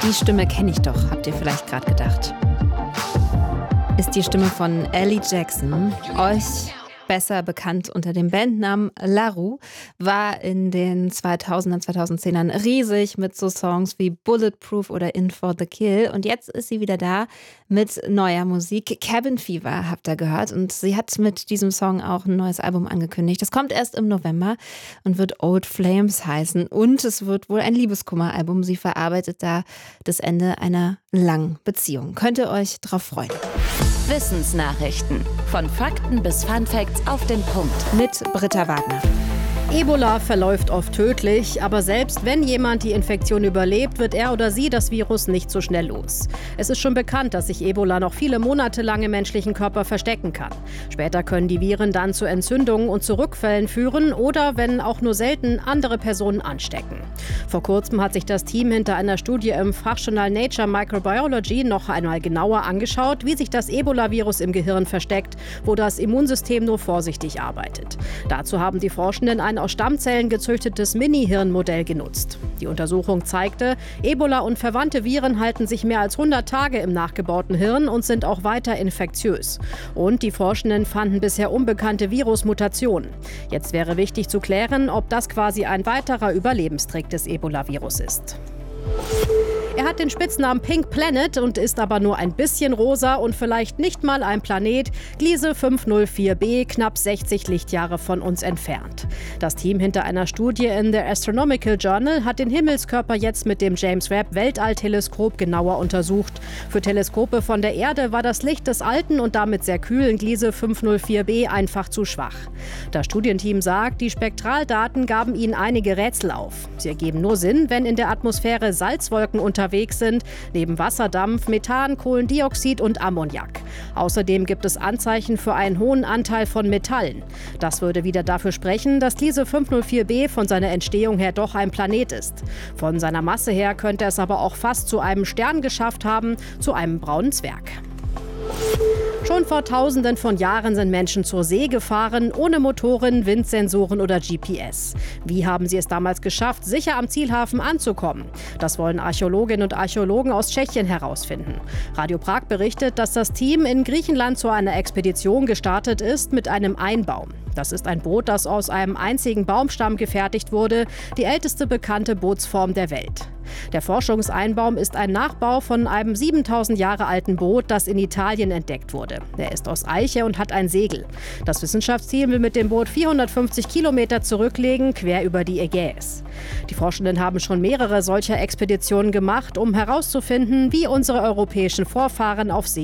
Die Stimme kenne ich doch, habt ihr vielleicht gerade gedacht. Ist die Stimme von Ellie Jackson, euch besser bekannt unter dem Bandnamen La Roux, war in den 2000er, 2010ern riesig mit so Songs wie Bulletproof oder In for the Kill. Und jetzt ist sie wieder da mit neuer Musik. Cabin Fever habt ihr gehört. Und sie hat mit diesem Song auch ein neues Album angekündigt. Das kommt erst im November und wird Old Flames heißen. Und es wird wohl ein Liebeskummer-Album. Sie verarbeitet da das Ende einer langen Beziehung. Könnt ihr euch drauf freuen. Wissensnachrichten. Von Fakten bis Funfacts auf den Punkt. Mit Britta Wagner. Ebola verläuft oft tödlich, aber selbst wenn jemand die Infektion überlebt, wird er oder sie das Virus nicht so schnell los. Es ist schon bekannt, dass sich Ebola noch viele Monate lang im menschlichen Körper verstecken kann. Später können die Viren dann zu Entzündungen und zu Rückfällen führen oder, wenn auch nur selten, andere Personen anstecken. Vor kurzem hat sich das Team hinter einer Studie im Fachjournal Nature Microbiology noch einmal genauer angeschaut, wie sich das Ebola-Virus im Gehirn versteckt, wo das Immunsystem nur vorsichtig arbeitet. Dazu haben die Forschenden ein aus Stammzellen gezüchtetes Mini-Hirnmodell genutzt. Die Untersuchung zeigte, Ebola und verwandte Viren halten sich mehr als 100 Tage im nachgebauten Hirn und sind auch weiter infektiös. Und die Forschenden fanden bisher unbekannte Virusmutationen. Jetzt wäre wichtig zu klären, ob das quasi ein weiterer Überlebenstrick des Ebola-Virus ist. Er hat den Spitznamen Pink Planet und ist aber nur ein bisschen rosa und vielleicht nicht mal ein Planet. Gliese 504b, knapp 60 Lichtjahre von uns entfernt. Das Team hinter einer Studie in The Astronomical Journal hat den Himmelskörper jetzt mit dem James Webb Weltallteleskop genauer untersucht. Für Teleskope von der Erde war das Licht des alten und damit sehr kühlen Gliese 504b einfach zu schwach. Das Studienteam sagt, die Spektraldaten gaben ihnen einige Rätsel auf. Sie ergeben nur Sinn, wenn in der Atmosphäre Salzwolken unterwegs sind, neben Wasserdampf, Methan, Kohlendioxid und Ammoniak. Außerdem gibt es Anzeichen für einen hohen Anteil von Metallen. Das würde wieder dafür sprechen, dass Gliese 504b von seiner Entstehung her doch ein Planet ist. Von seiner Masse her könnte es aber auch fast zu einem Stern geschafft haben, zu einem braunen Zwerg. Schon vor Tausenden von Jahren sind Menschen zur See gefahren, ohne Motoren, Windsensoren oder GPS. Wie haben sie es damals geschafft, sicher am Zielhafen anzukommen? Das wollen Archäologinnen und Archäologen aus Tschechien herausfinden. Radio Prag berichtet, dass das Team in Griechenland zu einer Expedition gestartet ist mit einem Einbaum. Das ist ein Boot, das aus einem einzigen Baumstamm gefertigt wurde, die älteste bekannte Bootsform der Welt. Der Forschungseinbaum ist ein Nachbau von einem 7000 Jahre alten Boot, das in Italien entdeckt wurde. Er ist aus Eiche und hat ein Segel. Das Wissenschaftsteam will mit dem Boot 450 Kilometer zurücklegen, quer über die Ägäis. Die Forschenden haben schon mehrere solcher Expeditionen gemacht, um herauszufinden, wie unsere europäischen Vorfahren auf See